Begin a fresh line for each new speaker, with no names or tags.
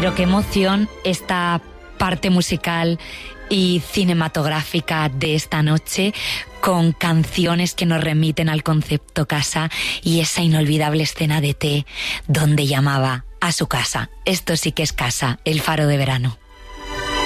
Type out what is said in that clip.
Pero qué emoción esta parte musical y cinematográfica de esta noche, con canciones que nos remiten al concepto casa y esa inolvidable escena de té donde llamaba a su casa. Esto sí que es casa, el Faro de Verano.